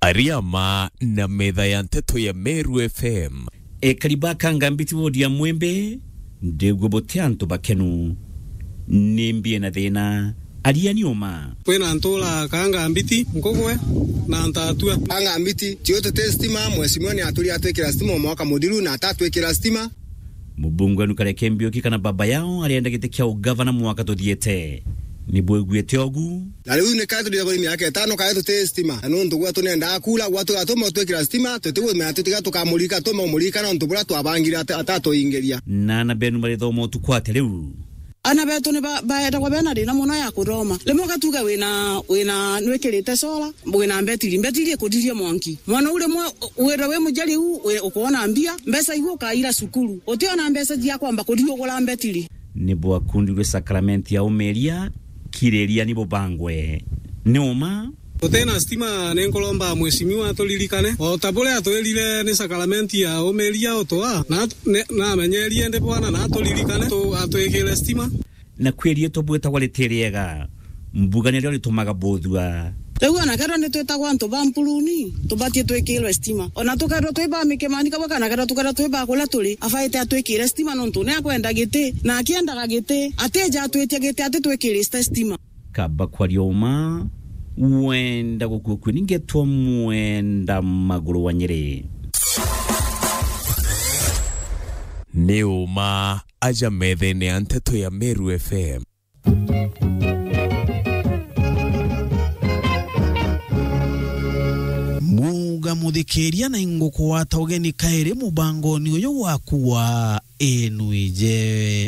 Ariama na metha ya nteto ya Meru FM. Kariba kanga mbiti wodi ya mwembe ndegwe boteanto bakenu nimbie na thina ariani oma kwena ntola kanga mbiti ngogwe na ntatua kanga mbiti tiote testima mheshimiwa ni aturi atwekera stima mwaka mudiru na atatwekera stima mubungwanu kare kembio kikana baba yao alienda gitekia ugavana mwaka tothiete ni bwegwete ogu na leo ne kaito dia kwimi yake tano kaito testima anu ndugwa tunenda akula watu atoma twekera stima tetewe me atutiga tukamulika toma mulika na ntubura twabangira atato ingeria nana benu mari thomo tukwate riu ana beto ne baenda kwa bena rina muno ya kuroma lemo gatuga wina nwekirite sola wina mbetiri kudirie mwanki mwana ule wera we mujali u ukuona mbia mbesa igo kaira sukuru otiona mbesa dia kwamba kudio gola mbetiri ni bwa kundi we sakramenti ya umeria kireria ni bobangwe neoma otena stima nenkolomba mheshimiwa atolilikane otabule atolilile ni sakramenti ya umeria otoa na menyerie ende bwana na atolilikane to atwekele stima na kwerie tobweta waleteriega mbugane leo litumaga bodua Ewa na kero netweta kwanto bampuluni tubatie twekele stima ona tukaro tweba mikemanika bakana kero tukaro tweba kula tuli afaite atwekele stima nonto ne akwenda gete na akienda gete ateja atwetie gete atwekele stima kaba kwa lioma wenda gukukwe ningetwa mwenda maguru wa Nyeri Neuma aja methene ya nteto ya Meru FM. Muga muthikeria na ingoko wata ugeni kaire mubangoni uyu waku wa Enuije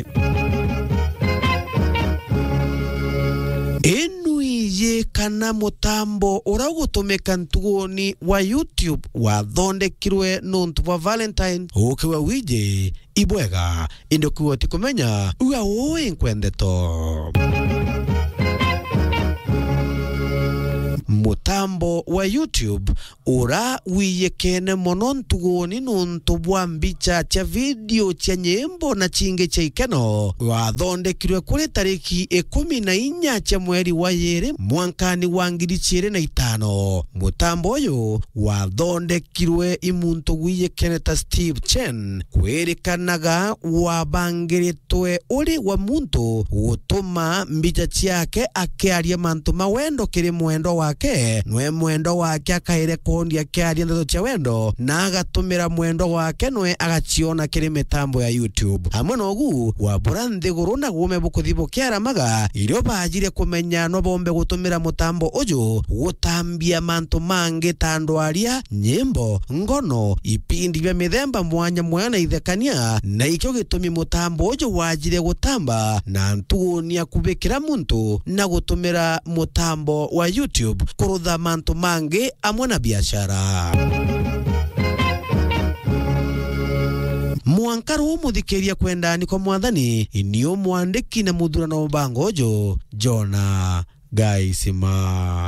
kana mutambo uragutumika ntugoni wa YouTube wathondekirwe nuntu wa Valentine ukiwa wije ibwega indo kuoti kumenya uga uwe nkwendeto mutambo wa YouTube ura wiyekene mono ntugoni nuntu bwa mbicha cha video cha nyimbo na chinge cha ikeno wathondekirwe kuri tariki 14 cha mweri wa Yeri mwankani wa 2025 mutambo uyu wathondekirwe imuntu wiyekene ta Steve Chen kwerekanaga wabangiritwe uri wa muntu gutuma mbicha ciake akiaria mantu mawendo kiri mwendo wake nwe mwendo wake akaire kondi akiaria ndeto cia wendo na agatumira mwendo wake nwe agachiona kiri mitambo ya YouTube hamwe nogu wabura nthiguru na gume bukuthibo kiaramaga irio bajire kumenya no bombe gutumira mutambo uju gutambia mantu mangi tandwaria nyimbo ngono ipindi bya mithemba mwanya mwana ithekania na ikyo gitumi mutambo uju wajire gutamba na ntuguni akubikira muntu na gutumira mutambo wa YouTube kurutha mantu mangi amwe na biashara mwankaru muthikeria kwenda ni kwa mwathani inio mwandiki na muthurano bango jo Jona Gaisima